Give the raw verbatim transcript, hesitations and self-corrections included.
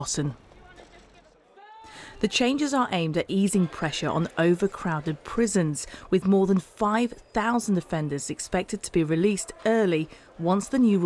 The changes are aimed at easing pressure on overcrowded prisons, with more than five thousand offenders expected to be released early once the new